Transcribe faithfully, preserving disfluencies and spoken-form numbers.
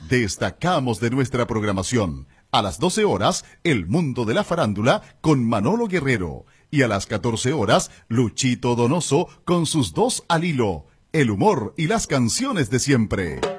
destacamos de nuestra programación. A las doce horas, El Mundo de la Farándula con Manolo Guerrero. Y a las catorce horas, Luchito Donoso con sus dos al hilo, el humor y las canciones de siempre.